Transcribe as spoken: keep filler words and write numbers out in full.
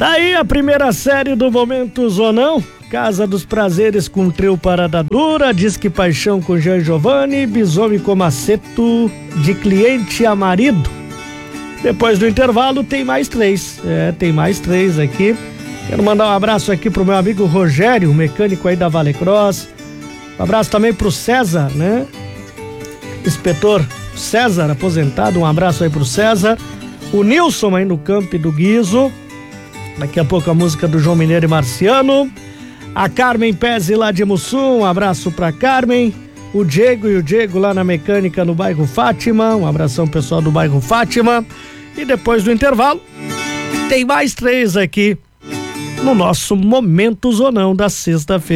Daí a primeira série do Momentos ou Não, Casa dos Prazeres com trio Parada Dura, Disque Paixão com Jean Giovanni, Bisome com Maceto, De Cliente a Marido. Depois do intervalo tem mais três, é, tem mais três aqui. Quero mandar um abraço aqui pro meu amigo Rogério, mecânico aí da Vale Cross. Um abraço também pro César, né? Inspetor César, aposentado, um abraço aí pro César. O Nilson aí no Campo do Guizo. Daqui a pouco a música do João Mineiro e Marciano. A Carmen Pezzi lá de Mussum, um abraço pra Carmen. O Diego e o Diego lá na mecânica no bairro Fátima, um abração pessoal do bairro Fátima. E depois do intervalo, tem mais três aqui no nosso Momentos ou Não da sexta-feira.